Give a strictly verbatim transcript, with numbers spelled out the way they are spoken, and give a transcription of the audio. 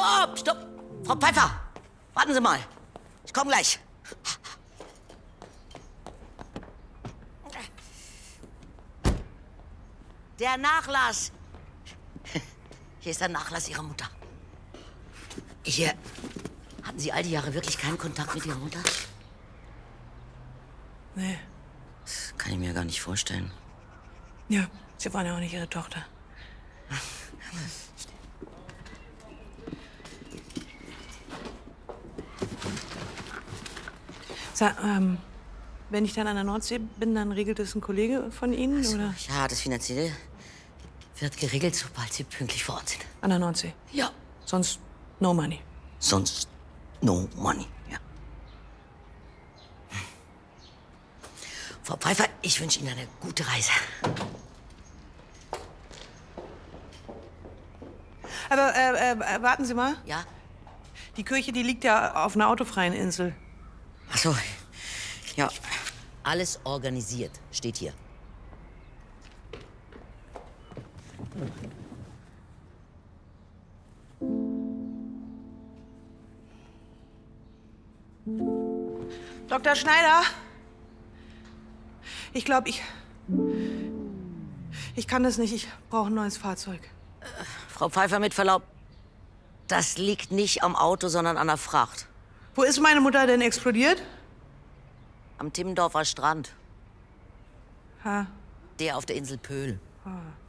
Stopp, stopp! Frau Pfeiffer, warten Sie mal. Ich komme gleich. Der Nachlass. Hier ist der Nachlass Ihrer Mutter. Hier. Hatten Sie all die Jahre wirklich keinen Kontakt mit Ihrer Mutter? Nee. Das kann ich mir gar nicht vorstellen. Ja, Sie waren ja auch nicht Ihre Tochter. Sag, ähm, wenn ich dann an der Nordsee bin, dann regelt das ein Kollege von Ihnen, Also, oder? ja, das Finanzielle wird geregelt, sobald Sie pünktlich vor Ort sind. An der Nordsee? Ja. Sonst no money. Sonst no money, ja. Frau Pfeiffer, ich wünsche Ihnen eine gute Reise. Aber, äh, äh, warten Sie mal. Ja? Die Kirche, die liegt ja auf einer autofreien Insel. Ach so. Ja. Alles organisiert, steht hier. Doktor Schneider? Ich glaube, ich... Ich kann das nicht. Ich brauche ein neues Fahrzeug. Äh, Frau Pfeiffer, mit Verlaub, das liegt nicht am Auto, sondern an der Fracht. Wo ist meine Mutter denn explodiert? Am Timmendorfer Strand. Ha. Der auf der Insel Pöhl. Ah.